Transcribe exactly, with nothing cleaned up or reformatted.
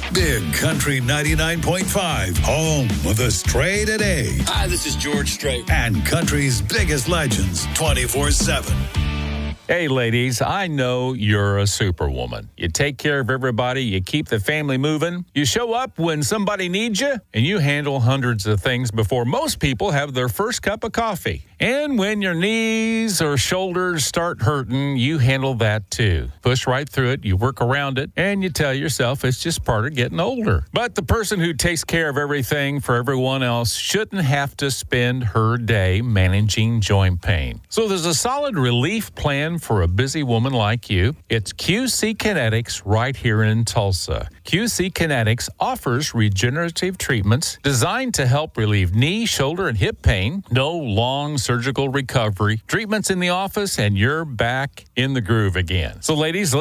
Big Country ninety-nine point five, home of the Stray today. Hi, this is George Strait. And country's biggest legends, twenty-four seven. Hey, ladies, I know you're a superwoman. You take care of everybody. You keep the family moving. You show up when somebody needs you, and you handle hundreds of things before most people have their first cup of coffee. And when your knees or shoulders start hurting, you handle that too. Push right through it, you work around it, and you tell yourself it's just part of getting older. But the person who takes care of everything for everyone else shouldn't have to spend her day managing joint pain. So there's a solid relief plan for a busy woman like you. It's Q C Kinetics right here in Tulsa. Q C Kinetics offers regenerative treatments designed to help relieve knee, shoulder, and hip pain. No long surgical recovery. Treatments in the office, and you're back in the groove again. So, ladies,